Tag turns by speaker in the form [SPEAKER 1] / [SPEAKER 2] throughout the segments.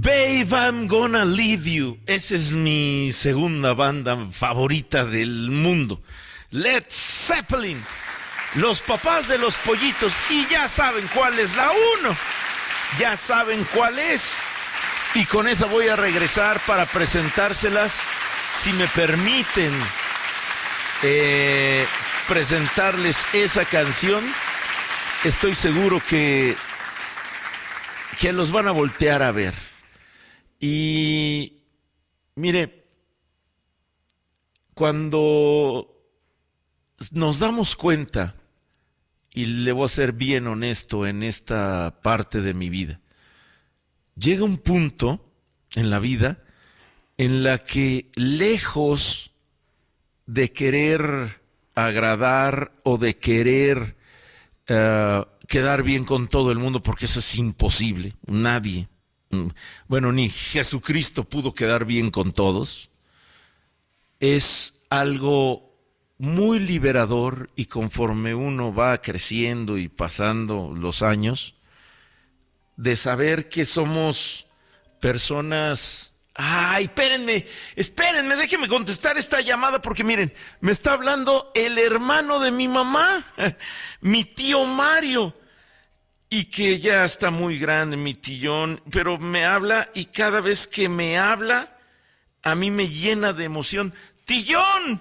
[SPEAKER 1] Babe, I'm gonna leave you. Esa es mi segunda banda favorita del mundo. Led Zeppelin. Los papás de los pollitos. Y ya saben cuál es la uno. Ya saben cuál es. Y con esa voy a regresar para presentárselas. Si me permiten presentarles esa canción, estoy seguro que los van a voltear a ver. Y mire, cuando nos damos cuenta, y le voy a ser bien honesto en esta parte de mi vida, llega un punto en la vida en la que, lejos de querer agradar o de querer quedar bien con todo el mundo, porque eso es imposible, nadie, bueno, ni Jesucristo pudo quedar bien con todos, es algo muy liberador, y conforme uno va creciendo y pasando los años, de saber que somos personas... Ay, espérenme, déjenme contestar esta llamada, porque miren, me está hablando el hermano de mi mamá, mi tío Mario, y que ya está muy grande, mi tillón, pero me habla, y cada vez que me habla, a mí me llena de emoción. ¡Tillón!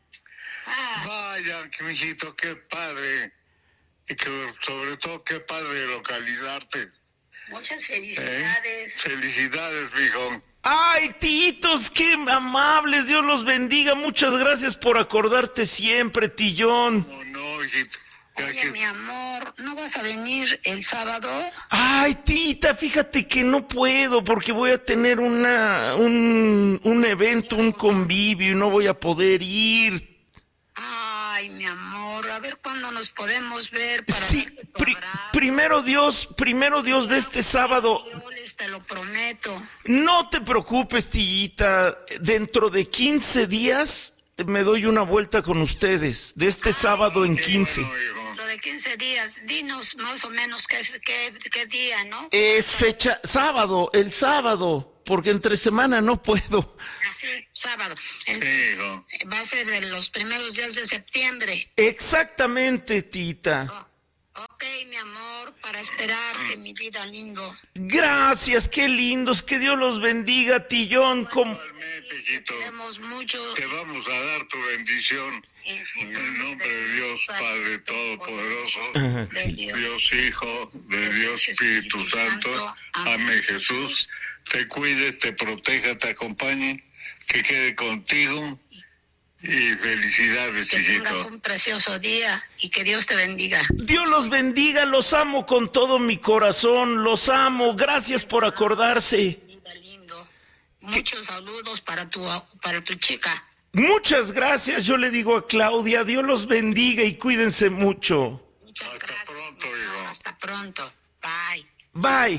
[SPEAKER 2] Vaya, mijito, qué padre, y que sobre todo qué padre localizarte.
[SPEAKER 3] Muchas felicidades.
[SPEAKER 2] Felicidades, mijo.
[SPEAKER 1] ¡Ay, tíitos, qué amables! Dios los bendiga. Muchas gracias por acordarte siempre, tillón.
[SPEAKER 2] No, hijito.
[SPEAKER 3] Oye, mi amor, ¿no vas a venir el sábado?
[SPEAKER 1] Ay, tita, fíjate que no puedo porque voy a tener un evento, un convivio, y no voy a poder ir.
[SPEAKER 3] Ay, mi amor, a ver cuándo nos podemos ver para
[SPEAKER 1] Sí,
[SPEAKER 3] verte tu abrazo.
[SPEAKER 1] primero Dios de este sábado.
[SPEAKER 3] Te lo prometo.
[SPEAKER 1] No te preocupes, tillita, dentro de 15 días me doy una vuelta con ustedes, de este sábado en 15.
[SPEAKER 3] Dentro de 15 días, dinos más o menos qué día, ¿no?
[SPEAKER 1] Es fecha, el sábado, porque entre semana no puedo.
[SPEAKER 3] Así, sábado.
[SPEAKER 2] Sí, hijo.
[SPEAKER 3] Va a ser de los primeros días de septiembre.
[SPEAKER 1] Exactamente, tita.
[SPEAKER 3] Ok, mi amor, para esperarte, mi vida lindo.
[SPEAKER 1] Gracias, qué lindos, que Dios los bendiga, tillón.
[SPEAKER 2] Igualmente, hijito.
[SPEAKER 3] Te queremos mucho.
[SPEAKER 2] Te vamos a dar tu bendición. En el nombre de Dios, Padre Todopoderoso,
[SPEAKER 3] de
[SPEAKER 2] Dios Hijo, de Dios Espíritu Santo. Amén, Jesús. Te cuide, te proteja, te acompañe, que quede contigo. Y felicidades,
[SPEAKER 3] que
[SPEAKER 2] hijito.
[SPEAKER 3] tengas un precioso día y que Dios te bendiga.
[SPEAKER 1] Dios los bendiga, los amo con todo mi corazón, los amo, gracias por acordarse.
[SPEAKER 3] Vida lindo. Muchos saludos para tu chica.
[SPEAKER 1] Muchas gracias, yo le digo a Claudia, Dios los bendiga y cuídense mucho.
[SPEAKER 3] Muchas
[SPEAKER 2] Hasta
[SPEAKER 3] gracias.
[SPEAKER 2] pronto, hijo.
[SPEAKER 3] Hasta pronto. Bye.
[SPEAKER 1] Bye.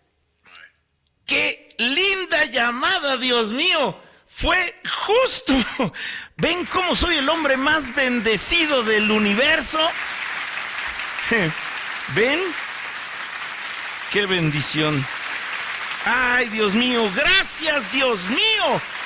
[SPEAKER 1] ¡Qué linda llamada, Dios mío! Fue justo. ¿Ven cómo soy el hombre más bendecido del universo? ¿Ven? ¡Qué bendición! ¡Ay, Dios mío! ¡Gracias, Dios mío!